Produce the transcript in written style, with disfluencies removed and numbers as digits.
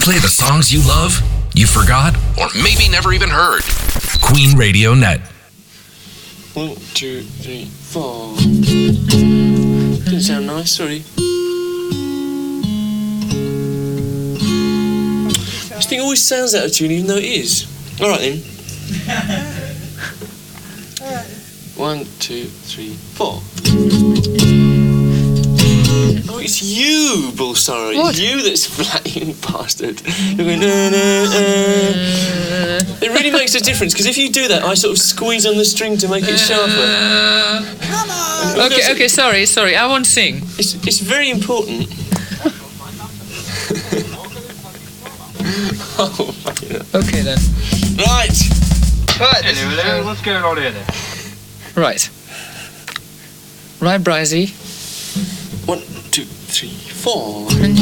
replay the songs you love, you forgot, or maybe never even heard. Queen Radio Net. 1, 2, 3, 4. Didn't sound nice, sorry. This thing always sounds out of tune even though it is. Alright then. 1, 2, 3, 4. Oh, it's you, Bullsara. It's you that's flat, you bastard. You're going, It really makes a difference, because if you do that, I sort of squeeze on the string to make it sharper. Come on! Okay, sorry. I won't sing. It's very important. Oh, okay, then. Right. Hello, what's going on here, then? Right, Brizey. 1, 2, 3, 4.